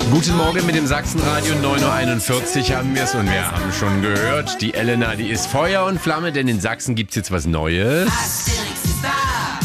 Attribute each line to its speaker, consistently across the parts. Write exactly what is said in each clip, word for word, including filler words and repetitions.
Speaker 1: Guten Morgen mit dem Sachsenradio, neun Uhr einundvierzig haben wir es und wir haben schon gehört, die Elena, die ist Feuer und Flamme, denn in Sachsen gibt es jetzt was Neues.
Speaker 2: Asterix ist da,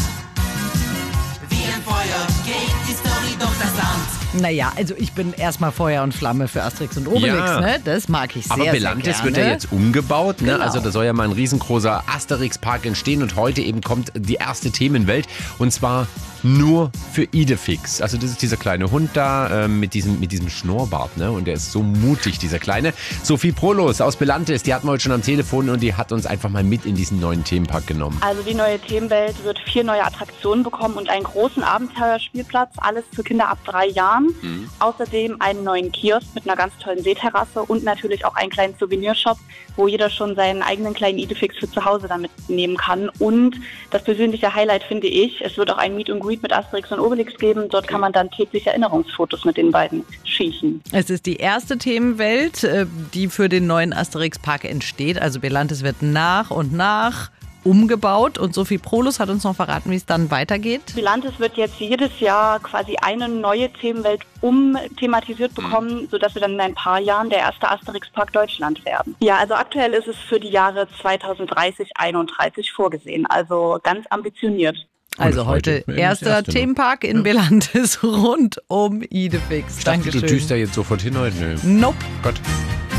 Speaker 2: wie ein Feuer geht die Story durch das Land.
Speaker 3: Naja, also ich bin erstmal Feuer und Flamme für Asterix und Obelix,
Speaker 1: Ja.
Speaker 3: ne? Das mag ich sehr,
Speaker 1: Aber
Speaker 3: sehr
Speaker 1: Belantes
Speaker 3: gerne.
Speaker 1: wird ja jetzt umgebaut, ne?
Speaker 3: Genau.
Speaker 1: Also da soll ja mal ein riesengroßer Asterix-Park entstehen und heute eben kommt die erste Themenwelt und zwar nur für Idefix. Also das ist dieser kleine Hund da äh, mit, diesem, mit diesem Schnurrbart, ne? Und der ist so mutig, dieser Kleine. Sophie Prolos aus Belantes, die hatten wir heute schon am Telefon und die hat uns einfach mal mit in diesen neuen Themenpark genommen.
Speaker 4: Also die neue Themenwelt wird vier neue Attraktionen bekommen und einen großen Abenteuerspielplatz, alles für Kinder ab drei Jahren.
Speaker 1: Mhm.
Speaker 4: Außerdem einen neuen Kiosk mit einer ganz tollen Seeterrasse und natürlich auch einen kleinen Souvenirshop, wo jeder schon seinen eigenen kleinen Idefix für zu Hause dann mitnehmen kann. Und das persönliche Highlight finde ich, es wird auch ein Meet and Greet mit Asterix und Obelix geben. Dort kann man dann täglich Erinnerungsfotos mit den beiden schießen.
Speaker 3: Es ist die erste Themenwelt, äh, die für den neuen Asterix-Park entsteht. Also Belantes wird nach und nach umgebaut und Sophie Prolos hat uns noch verraten, wie es dann weitergeht.
Speaker 4: Belantes wird jetzt jedes Jahr quasi eine neue Themenwelt umthematisiert bekommen, sodass wir dann in ein paar Jahren der erste Asterix-Park Deutschland werden. Ja, also aktuell ist es für die Jahre zweitausenddreißig, einunddreißig vorgesehen, also ganz ambitioniert.
Speaker 3: Also
Speaker 1: Und
Speaker 3: heute
Speaker 1: heute
Speaker 3: erster
Speaker 1: das erste noch.
Speaker 3: Themenpark in Belantes rund um Idefix.
Speaker 1: Ich dachte, du
Speaker 3: Dankeschön.
Speaker 1: düst da jetzt sofort hin heute. Nö.
Speaker 3: Nope.
Speaker 1: Gott.